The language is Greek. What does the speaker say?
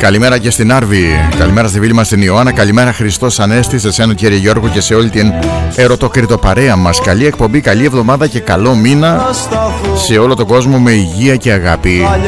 Καλημέρα και στην Άρβη. Καλημέρα στη φίλη μας την Ιωάννα. Καλημέρα Χριστός Ανέστη, σε σένα κύριε Γιώργο και σε όλη την ερωτοκριτο παρέα μας. Καλή εκπομπή, καλή εβδομάδα και καλό μήνα σε όλο τον κόσμο με υγεία και αγάπη.